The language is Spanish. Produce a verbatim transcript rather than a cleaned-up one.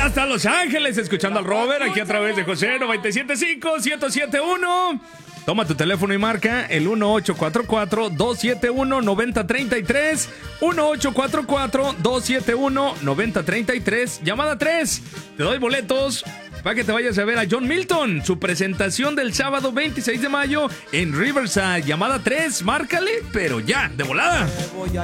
hasta Los Ángeles, escuchando al Robert aquí a través de José noventa y siete punto cinco, ciento siete punto uno. Toma tu teléfono y marca el uno ocho cuatro cuatro, dos siete uno, nueve cero tres tres. uno ocho cuatro cuatro, dos siete uno, nueve cero tres tres. Llamada tres. Te doy boletos para que te vayas a ver a John Milton. Su presentación del sábado veintiséis de mayo en Riverside. Llamada tres. Márcale, pero ya, de volada.